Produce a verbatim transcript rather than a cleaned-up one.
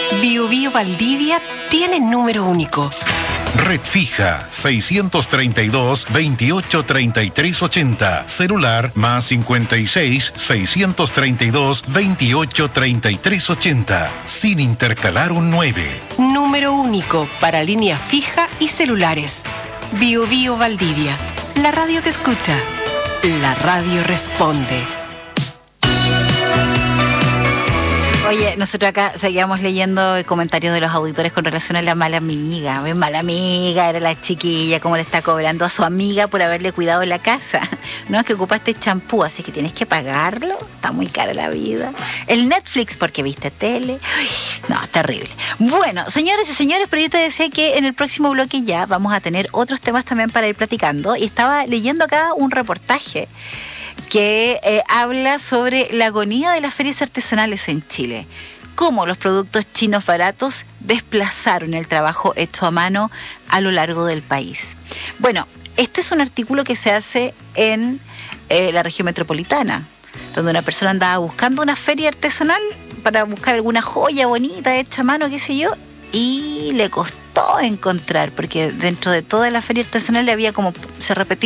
Bio Bio Valdivia tiene número único. Red fija seiscientos treinta y dos, veintiocho treinta y tres ochenta. Celular más cincuenta y seis, seiscientos treinta y dos, veintiocho treinta y tres ochenta. Sin intercalar un nueve. Número único para línea fija y celulares. Bio Bio Valdivia. La radio te escucha. La radio responde. Oye, nosotros acá seguíamos leyendo comentarios de los auditores con relación a la mala amiga. ¿Ves? Mala amiga, era la chiquilla, cómo le está cobrando a su amiga por haberle cuidado la casa. No, es que ocupaste champú, así que tienes que pagarlo. Está muy cara la vida. El Netflix, porque viste tele. Uy, no, terrible. Bueno, señores y señores, pero yo te decía que en el próximo bloque ya vamos a tener otros temas también para ir platicando. Y estaba leyendo acá un reportaje que eh, habla sobre la agonía de las ferias artesanales en Chile. Cómo los productos chinos baratos desplazaron el trabajo hecho a mano a lo largo del país. Bueno, este es un artículo que se hace en eh, la región metropolitana, donde una persona andaba buscando una feria artesanal para buscar alguna joya bonita hecha a mano, qué sé yo, y le costó encontrar, porque dentro de toda la feria artesanal había como, se repetía